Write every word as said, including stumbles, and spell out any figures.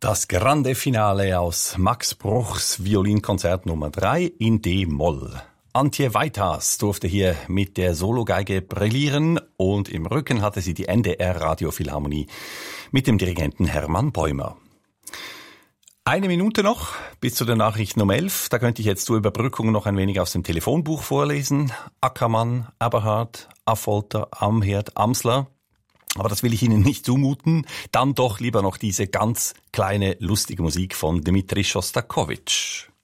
Das Grande Finale aus Max Bruchs Violinkonzert Nummer drei in D-Moll. Antje Weithaas durfte hier mit der Sologeige brillieren und im Rücken hatte sie die N D R Radiophilharmonie mit dem Dirigenten Hermann Bäumer. Eine Minute noch bis zu den Nachrichten um elf. Da könnte ich jetzt zur Überbrückung noch ein wenig aus dem Telefonbuch vorlesen. Ackermann, Eberhard, Affolter, Amherd, Amsler. Aber das will ich Ihnen nicht zumuten. Dann doch lieber noch diese ganz kleine, lustige Musik von Dmitri Schostakowitsch.